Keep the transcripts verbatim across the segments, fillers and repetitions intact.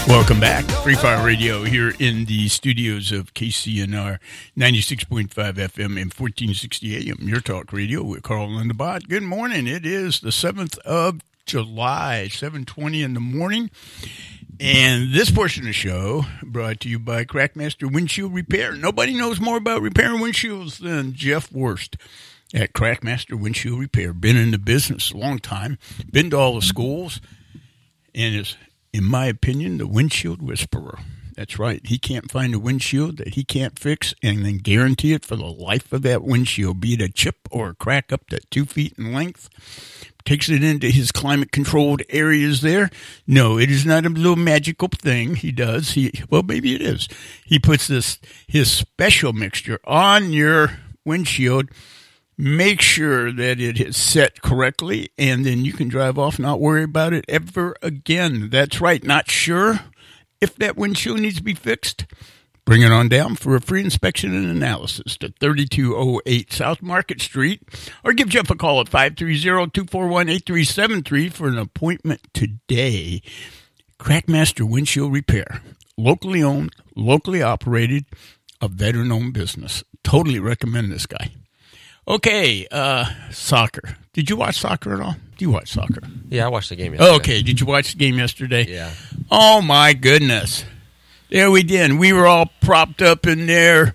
Welcome back. Free Fire Radio here in the studios of K C N R ninety-six point five F M and fourteen sixty A M. Your talk radio with Carl Lindebot. Good morning. It is the seventh of July, seven twenty in the morning. And this portion of the show brought to you by Crackmaster Windshield Repair. Nobody knows more about repairing windshields than Jeff Worst at Crackmaster Windshield Repair. Been in the business a long time. Been to all the schools. And is, in my opinion, the windshield whisperer. That's right. He can't find a windshield that he can't fix and then guarantee it for the life of that windshield, be it a chip or a crack up to two feet in length. Takes it into his climate-controlled areas there. No, it is not a little magical thing he does. He Well, maybe it is. He puts this his special mixture on your windshield. Make sure that it is set correctly, and then you can drive off, not worry about it ever again. That's right. Not sure if that windshield needs to be fixed? Bring it on down for a free inspection and analysis to thirty-two oh eight South Market Street, or give Jeff a call at five three zero, two four one, eight three seven three for an appointment today. Crackmaster Windshield Repair, locally owned, locally operated, a veteran-owned business. Totally recommend this guy. Okay, uh, soccer. Did you watch soccer at all? Do you watch soccer? Yeah, I watched the game yesterday. Okay, did you watch the game yesterday? Yeah. Oh, my goodness. There we did. We were all propped up in there.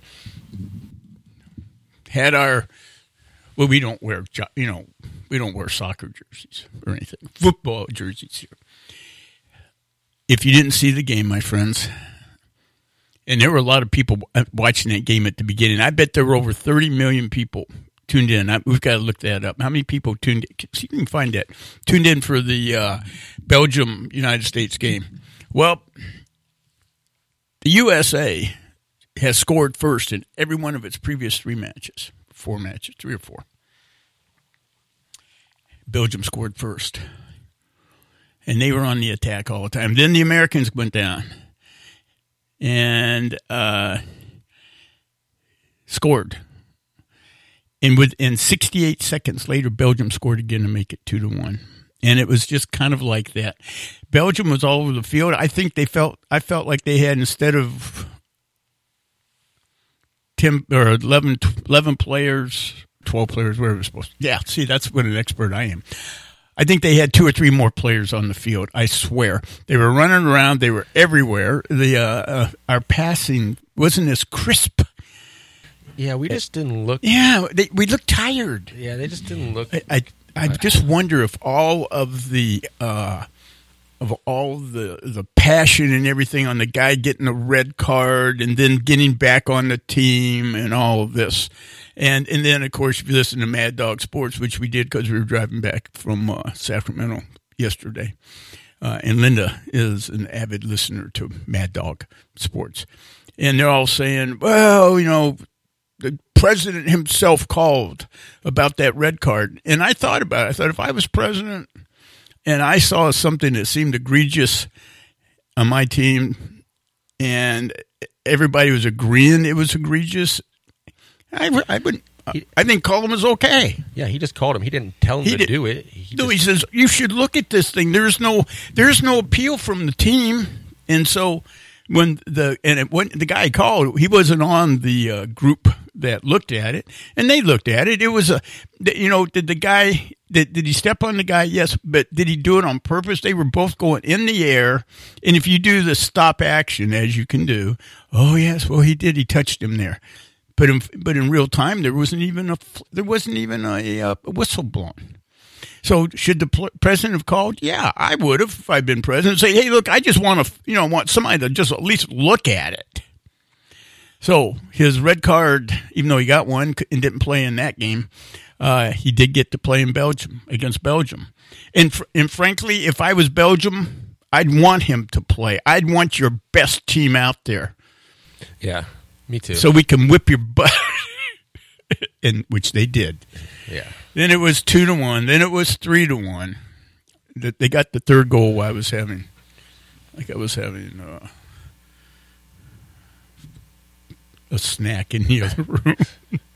Had our, well, we don't wear, you know, we don't wear soccer jerseys or anything. Football jerseys here. If you didn't see the game, my friends, and there were a lot of people watching that game at the beginning. I bet there were over thirty million people tuned in. I, we've got to look that up. How many people tuned in? See if you can find that. Tuned in for the uh, Belgium-United States game. Well, the U S A has scored first in every one of its previous three matches. Four matches, three or four. Belgium scored first. And they were on the attack all the time. Then the Americans went down and uh, scored. And within sixty-eight seconds later, Belgium scored again to make it two to one. And it was just kind of like that. Belgium was all over the field. I think they felt, I felt like they had, instead of ten or eleven, eleven players, twelve players, whatever it was supposed to. Yeah, see, that's what an expert I am. I think they had two or three more players on the field. I swear. They were running around. They were everywhere. The uh, uh, our passing wasn't as crisp. Yeah, we just didn't look. Yeah, they, we looked tired. Yeah, they just didn't look. I, I I just wonder if all of the uh, of all the the passion and everything on the guy getting a red card and then getting back on the team and all of this, and and then of course if you listen to Mad Dog Sports, which we did because we were driving back from uh, Sacramento yesterday, uh, and Linda is an avid listener to Mad Dog Sports, and they're all saying, well, you know, the president himself called about that red card. And I thought about it. I thought if I was president and I saw something that seemed egregious on my team and everybody was agreeing it was egregious, I, I would I think call him was okay. Yeah, he just called him. He didn't tell him he to did, do it. He no, just, he says, you should look at this thing. There's no there's no appeal from the team. And so when the and it, when the guy called, he wasn't on the uh, group that looked at it, and they looked at it. It was a, you know, did the guy did did he step on the guy? Yes, but did he do it on purpose? They were both going in the air, and if you do the stop action, as you can do, oh yes, well he did. He touched him there, but in, but in real time there wasn't even a there wasn't even a, a whistle blown. So should the pl- president have called? Yeah, I would have if I'd been president. Say, hey, look, I just want to, you know, want somebody to just at least look at it. So his red card, even though he got one and didn't play in that game, uh, he did get to play in Belgium against Belgium. And fr- and frankly, if I was Belgium, I'd want him to play. I'd want your best team out there. Yeah, me too. So we can whip your butt, and which they did. Yeah. Then it was two to one. Then it was three to one. They got the third goal I was having, like I was having uh, a snack in the other room.